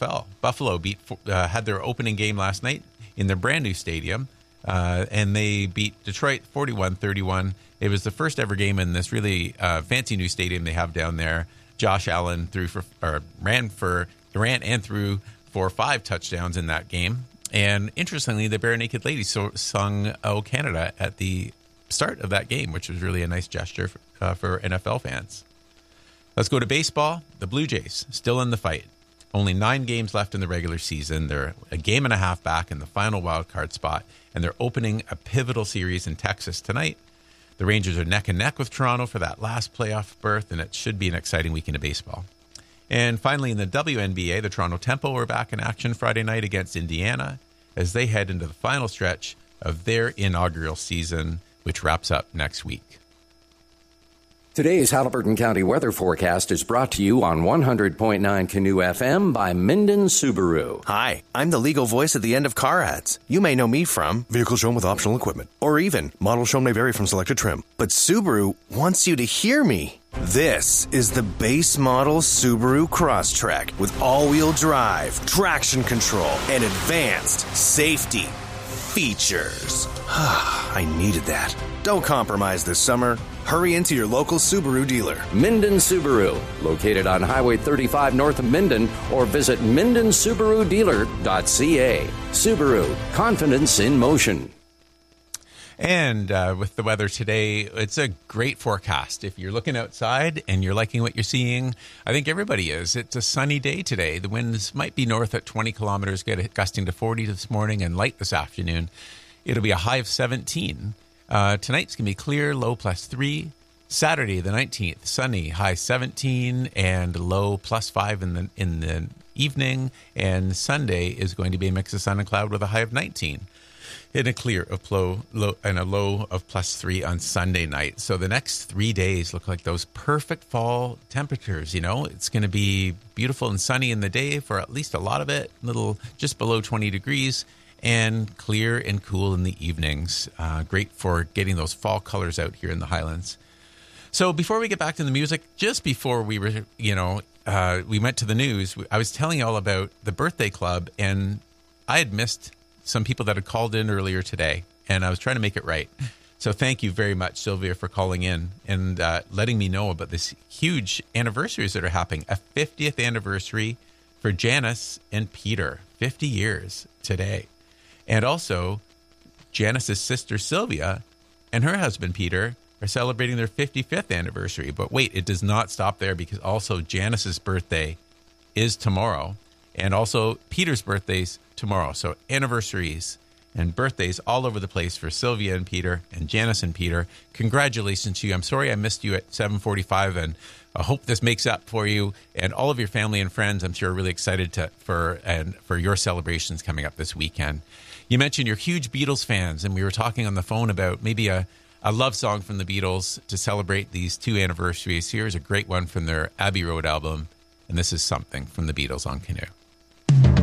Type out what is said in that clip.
NFL. Buffalo had their opening game last night in their brand new stadium, and they beat Detroit 41-31. It was the first ever game in this really fancy new stadium they have down there. Josh Allen ran for Durant and threw for 5 touchdowns in that game. And interestingly, the Bare Naked Ladies sung "O Canada" at the start of that game, which was really a nice gesture for NFL fans. Let's go to baseball. The Blue Jays still in the fight. Only 9 games left in the regular season. They're a game and a half back in the final wild card spot, and they're opening a pivotal series in Texas tonight. The Rangers are neck and neck with Toronto for that last playoff berth, and it should be an exciting weekend of baseball. And finally, in the WNBA, the Toronto Tempo were back in action Friday night against Indiana as they head into the final stretch of their inaugural season, which wraps up next week. Today's Haliburton County weather forecast is brought to you on 100.9 Canoe FM by Minden Subaru. Hi, I'm the legal voice at the end of car ads. You may know me from vehicle shown with optional equipment, or even model shown may vary from selected trim. But Subaru wants you to hear me. This is the base model Subaru Crosstrek with all-wheel drive, traction control, and advanced safety features. I needed that. Don't compromise this summer. Hurry into your local Subaru dealer. Minden Subaru, located on Highway 35 north of Minden, or visit MindenSubaruDealer.ca. Subaru, confidence in motion. And with the weather today, it's a great forecast. If you're looking outside and you're liking what you're seeing, I think everybody is. It's a sunny day today. The winds might be north at 20 kilometers, gusting to 40 this morning and light this afternoon. It'll be a high of 17. Tonight's going to be clear, low +3. Saturday, the 19th, sunny, high 17 and low +5 in the evening. And Sunday is going to be a mix of sun and cloud with a high of 19. In a clear of low and a low of +3 on Sunday night. So the next 3 days look like those perfect fall temperatures. You know, it's going to be beautiful and sunny in the day for at least a lot of it, little just below 20 degrees, and clear and cool in the evenings. Great for getting those fall colors out here in the Highlands. So before we get back to the music, just before we were, we went to the news, I was telling you all about the birthday club, and I had missed some people that had called in earlier today, and I was trying to make it right. So thank you very much, Sylvia, for calling in and letting me know about this huge anniversaries that are happening. A 50th anniversary for Janice and Peter, 50 years today. And also, Janice's sister, Sylvia, and her husband, Peter, are celebrating their 55th anniversary. But wait, it does not stop there, because also Janice's birthday is tomorrow. And also Peter's birthday's tomorrow. So anniversaries and birthdays all over the place for Sylvia and Peter and Janice and Peter. Congratulations to you. I'm sorry I missed you at 7:45, and I hope this makes up for you and all of your family and friends. I'm sure are really excited for your celebrations coming up this weekend. You mentioned you're huge Beatles fans, and we were talking on the phone about maybe a love song from the Beatles to celebrate these 2 anniversaries. Here's a great one from their Abbey Road album, and this is Something from the Beatles on Canoe.